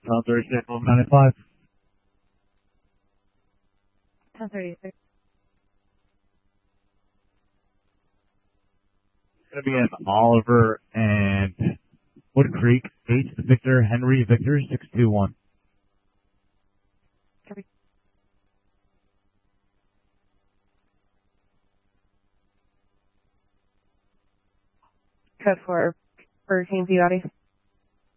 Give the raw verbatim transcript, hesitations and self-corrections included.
Tom Thursday, ninety-five. ten thirty-six. It's going to be in Oliver and Wood Creek, H. Victor, Henry Victor, six two one. Copy. Code for Hurricane Peabody.